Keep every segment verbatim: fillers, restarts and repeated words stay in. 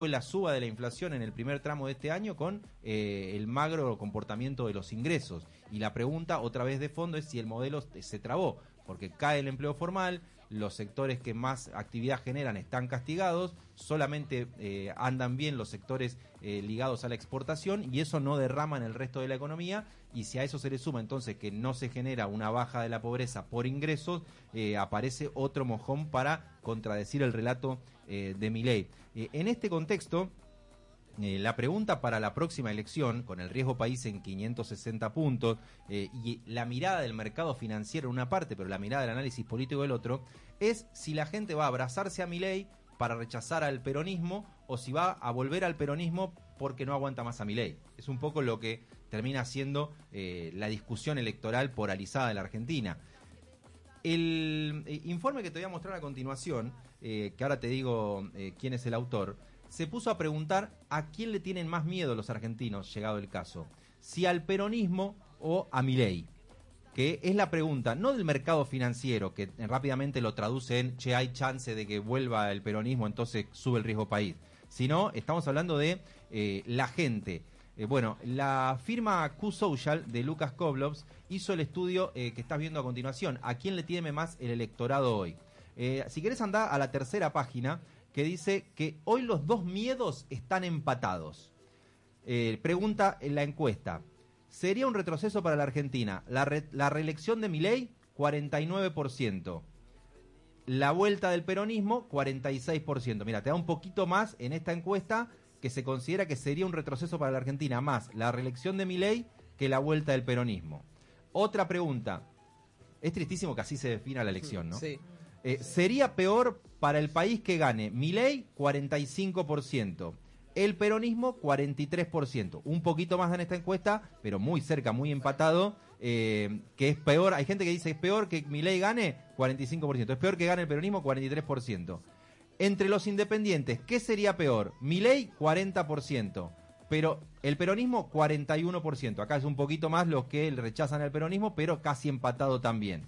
la suba de la inflación en el primer tramo de este año con eh, el magro comportamiento de los ingresos. Y la pregunta, otra vez de fondo, es si el modelo se trabó, porque cae el empleo formal, los sectores que más actividad generan están castigados, solamente eh, andan bien los sectores eh, ligados a la exportación, y eso no derrama en el resto de la economía. Y si a eso se le suma entonces que no se genera una baja de la pobreza por ingresos, eh, aparece otro mojón para contradecir el relato eh, de Milei. Eh, en este contexto, eh, la pregunta para la próxima elección, con el riesgo país en quinientos sesenta puntos eh, y la mirada del mercado financiero en una parte, pero la mirada del análisis político del otro, es si la gente va a abrazarse a Milei para rechazar al peronismo o si va a volver al peronismo porque no aguanta más a Milei. Es un poco lo que termina siendo eh, la discusión electoral polarizada de la Argentina. El eh, informe que te voy a mostrar a continuación, eh, que ahora te digo eh, quién es el autor, se puso a preguntar a quién le tienen más miedo los argentinos, llegado el caso, si al peronismo o a Milei, que es la pregunta, no del mercado financiero, que rápidamente lo traduce en, che, hay chance de que vuelva el peronismo, entonces sube el riesgo país, sino estamos hablando de eh, la gente. Eh, bueno, la firma Q-Social de Lucas Koblows hizo el estudio eh, que estás viendo a continuación, a quién le tiene más el electorado hoy. Eh, si querés andar a la tercera página, que dice que hoy los dos miedos están empatados. Eh, pregunta en la encuesta, ¿sería un retroceso para la Argentina la, re, la reelección de Milei? cuarenta y nueve por ciento. La vuelta del peronismo, cuarenta y seis por ciento. Mira, te da un poquito más en esta encuesta que se considera que sería un retroceso para la Argentina, más la reelección de Milei que la vuelta del peronismo. Otra pregunta, es tristísimo que así se defina la elección, ¿no? Sí. Eh, ¿Sería peor para el país que gane Milei? cuarenta y cinco por ciento. El peronismo, cuarenta y tres por ciento. Un poquito más en esta encuesta, pero muy cerca, muy empatado. Eh, que es peor, hay gente que dice que es peor que Milei gane, cuarenta y cinco por ciento. Es peor que gane el peronismo, cuarenta y tres por ciento. Entre los independientes, ¿qué sería peor? Milei, cuarenta por ciento. Pero el peronismo, cuarenta y uno por ciento. Acá es un poquito más los que rechazan al peronismo, pero casi empatado también.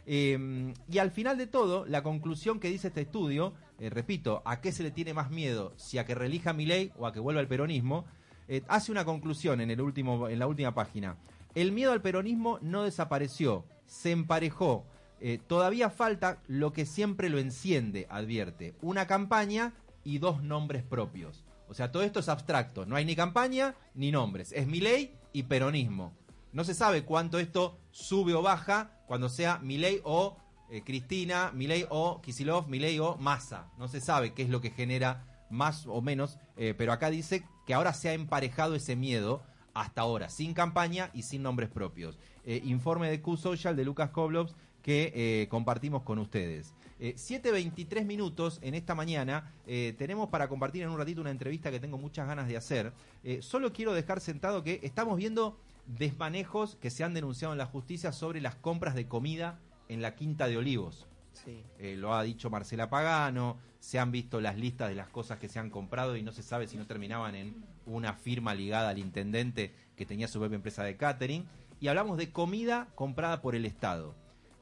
Eh, y al final de todo, la conclusión que dice este estudio, eh, repito, ¿a qué se le tiene más miedo? Si a que reelija a Milei o a que vuelva al peronismo, eh, hace una conclusión en, el último, en la última página. El miedo al peronismo no desapareció, se emparejó. Eh, todavía falta lo que siempre lo enciende, advierte, una campaña y dos nombres propios. O sea, todo esto es abstracto, no hay ni campaña ni nombres, es Milei y peronismo. No se sabe cuánto esto sube o baja cuando sea Milei o eh, Cristina, Milei o Kicillof, Milei o Massa. No se sabe qué es lo que genera más o menos, eh, pero acá dice que ahora se ha emparejado ese miedo hasta ahora, sin campaña y sin nombres propios. Eh, informe de Q-Social de Lucas Koblows que eh, compartimos con ustedes. Eh, siete veintitrés minutos en esta mañana, eh, tenemos para compartir en un ratito una entrevista que tengo muchas ganas de hacer. Eh, solo quiero dejar sentado que estamos viendo desmanejos que se han denunciado en la justicia sobre las compras de comida en la Quinta de Olivos. Sí. Eh, lo ha dicho Marcela Pagano, se han visto las listas de las cosas que se han comprado y no se sabe si no terminaban en una firma ligada al intendente que tenía su propia empresa de catering. Y hablamos de comida comprada por el Estado.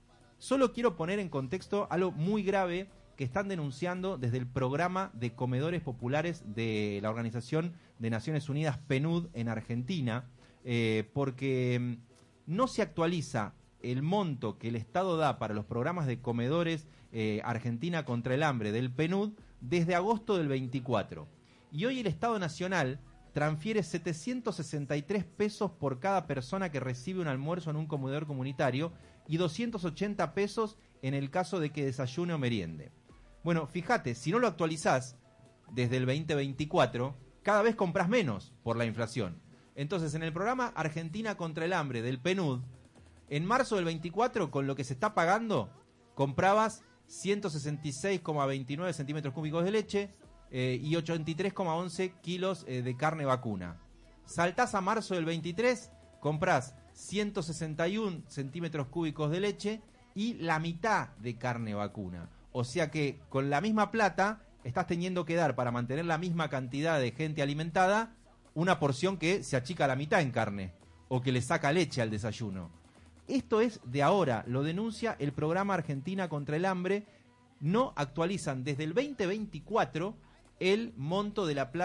Solo quiero poner en contexto algo muy grave que están denunciando desde el programa de comedores populares de la Organización de Naciones Unidas, PNUD, en Argentina, eh, porque no se actualiza el monto que el Estado da para los programas de comedores eh, Argentina contra el hambre del PNUD desde agosto del veinticuatro. Y hoy el Estado Nacional transfiere setecientos sesenta y tres pesos por cada persona que recibe un almuerzo en un comedor comunitario y doscientos ochenta pesos en el caso de que desayune o meriende. Bueno, fíjate, si no lo actualizás desde el veinte veinticuatro, cada vez compras menos por la inflación. Entonces, en el programa Argentina contra el hambre del PNUD, en marzo del veinticuatro, con lo que se está pagando, comprabas ciento sesenta y seis coma veintinueve centímetros cúbicos de leche eh, y ochenta y tres coma once kilos eh, de carne vacuna. Saltás a marzo del veintitrés, comprás ciento sesenta y uno centímetros cúbicos de leche y la mitad de carne vacuna. O sea que con la misma plata estás teniendo que dar, para mantener la misma cantidad de gente alimentada, una porción que se achica a la mitad en carne o que le saca leche al desayuno. Esto es de ahora, lo denuncia el programa Argentina contra el hambre. No actualizan desde el veinte veinticuatro el monto de la plata